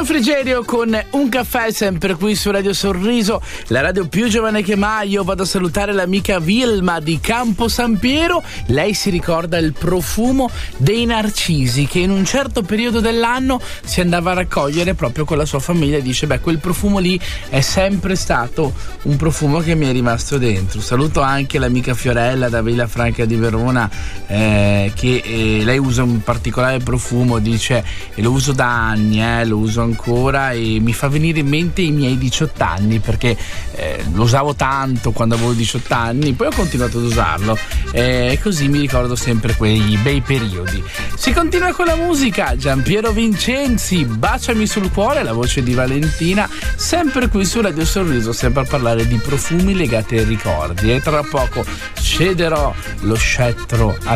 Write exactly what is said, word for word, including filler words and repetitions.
Frigerio con Un caffè, sempre qui su Radio Sorriso, la radio più giovane che mai. Io vado a salutare l'amica Vilma di Campo San Piero. Lei si ricorda il profumo dei narcisi che in un certo periodo dell'anno si andava a raccogliere proprio con la sua famiglia, e dice: beh, quel profumo lì è sempre stato un profumo che mi è rimasto dentro. Saluto anche l'amica Fiorella da Villafranca di Verona, eh, che eh, lei usa un particolare profumo, dice, e lo uso da anni, eh, lo uso ancora e mi fa venire in mente i miei diciotto anni, perché eh, lo usavo tanto quando avevo diciotto anni, poi ho continuato ad usarlo e eh, così mi ricordo sempre quei bei periodi. Si continua con la musica. Giampiero Vincenzi, Baciami sul cuore, la voce di Valentina, sempre qui su Radio Sorriso, sempre a parlare di profumi legati ai ricordi. E tra poco cederò lo scettro a